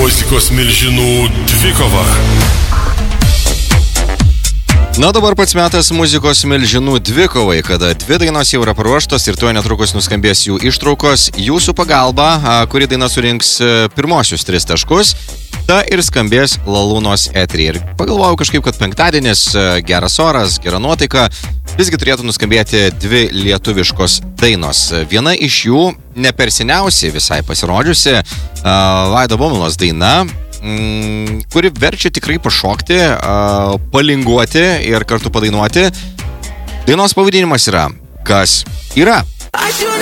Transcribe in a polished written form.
Muzikos milžinų dvikova. Na dabar pats metas muzikos milžinų dvikovai, kada dvi dainos jau yra paruoštos ir tuo netrukus nuskambės jų ištraukos. Jūsų pagalba, kuri daina surinks pirmosius 3 taškus, ta ir skambės Lalūnos eteryje. Ir pagalvojau kažkaip, kad penktadienis, geras oras, gera nuotaika, visgi turėtų nuskambėti 2 lietuviškos dainos. Viena iš jų, ne per seniausiai visai pasirodžiusi, Vaido Baumilos daina, kuri verčia tikrai pašokti, palinguoti ir kartu padainuoti. Dainos pavadinimas yra Kas yra?